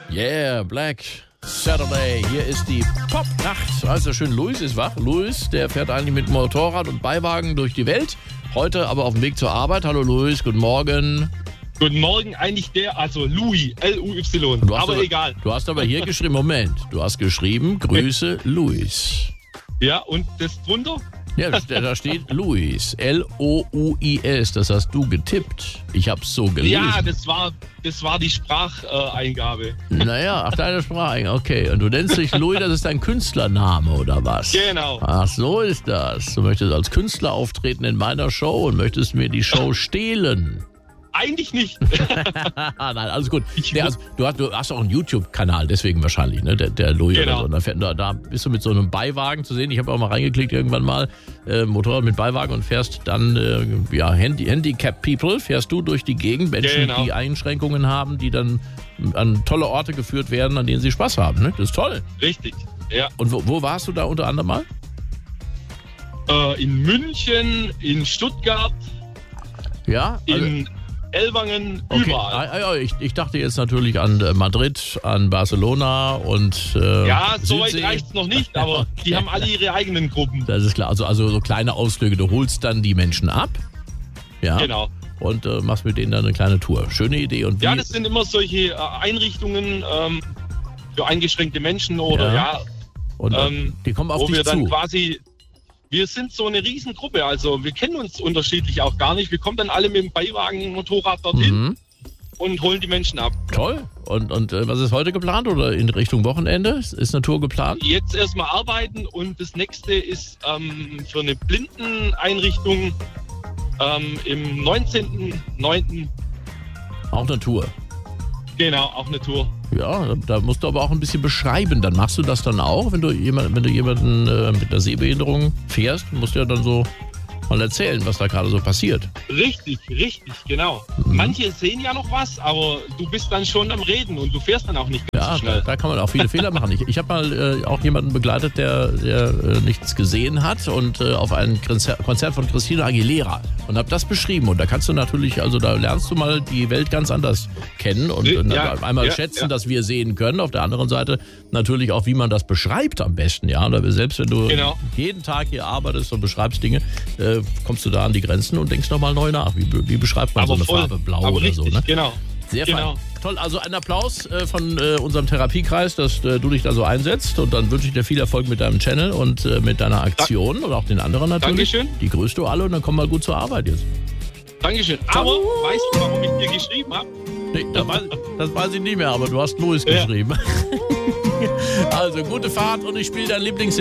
Yeah, Black Saturday. Hier ist die Pop-Nacht. Also schön, Luis ist wach. Luis, der fährt eigentlich mit Motorrad und Beiwagen durch die Welt. Heute aber auf dem Weg zur Arbeit. Hallo Luis, guten Morgen. Guten Morgen, eigentlich Louis, L-U-Y, aber egal. Du hast aber hier geschrieben, Moment, du hast geschrieben, Grüße Luis. Ja, und das drunter? Ja, da steht Luis, L-O-U-I-S, das hast du getippt. Ich hab's so gelesen. Ja, das war die Spracheingabe. Naja, ach, deine Sprache, okay. Und du nennst dich Louis, das ist dein Künstlername, oder was? Genau. Ach, so ist das. Du möchtest als Künstler auftreten in meiner Show und möchtest mir die Show stehlen. Eigentlich nicht. Nein, alles gut. Du hast auch einen YouTube-Kanal, deswegen wahrscheinlich, ne? Der Louis genau. Oder so. Da bist du mit so einem Beiwagen zu sehen. Ich habe auch mal reingeklickt irgendwann mal, Motorrad mit Beiwagen und fährst dann, Handicap-People, fährst du durch die Gegend, Menschen, genau. die Einschränkungen haben, die dann an tolle Orte geführt werden, an denen sie Spaß haben, ne? Das ist toll. Richtig, ja. Und wo warst du da unter anderem mal? In München, in Stuttgart, Ja, in Ellwangen, überall. Ich dachte jetzt natürlich an Madrid, an Barcelona und Ja, so weit Südsee. reicht's noch nicht, aber die haben alle ihre eigenen Gruppen. Das ist klar. Also so kleine Ausflüge. Du holst dann die Menschen ab. Ja. Genau. Und machst mit denen dann eine kleine Tour. Schöne Idee. Und Ja, das sind immer solche Einrichtungen für eingeschränkte Menschen oder und die kommen auf wo dich wir dann zu. quasi, wir sind so eine Riesengruppe, also wir kennen uns unterschiedlich auch gar nicht. Wir kommen dann alle mit dem Beiwagen, Motorrad dorthin und holen die Menschen ab. Toll. Und was ist heute geplant oder in Richtung Wochenende? Ist eine Tour geplant? Jetzt erstmal arbeiten und das nächste ist für eine Blindeneinrichtung im 19.09. Auch eine Tour. Genau, auch eine Tour. Ja, da musst du aber auch ein bisschen beschreiben. Dann machst du das dann auch, wenn du jemanden mit einer Sehbehinderung fährst, musst du ja dann so mal erzählen, was da gerade so passiert. Richtig, genau. Manche sehen ja noch was, aber du bist dann schon am Reden und du fährst dann auch nicht ganz so Ja, schnell. da kann man auch viele Fehler machen. Ich habe mal auch jemanden begleitet, der nichts gesehen hat und auf ein Konzert von Christina Aguilera und habe das beschrieben. Und da kannst du natürlich, also da lernst du mal die Welt ganz anders kennen und einmal schätzen, dass wir sehen können. Auf der anderen Seite natürlich auch, wie man das beschreibt am besten. Ja, selbst wenn du jeden Tag hier arbeitest und beschreibst Dinge, kommst du da an die Grenzen und denkst nochmal neu nach. Wie beschreibt man so eine Farbe, blau oder richtig, so? Ne? Genau. Sehr fein. Toll, also ein Applaus von unserem Therapiekreis, dass du dich da so einsetzt und dann wünsche ich dir viel Erfolg mit deinem Channel und mit deiner Aktion und auch den anderen natürlich. Dankeschön. Die grüßt du alle und dann komm mal gut zur Arbeit jetzt. Dankeschön. Aber weißt du, warum ich dir geschrieben habe? Nee, das weiß ich nicht mehr, aber du hast Louis geschrieben. Also gute Fahrt und ich spiele dein Lieblingshit.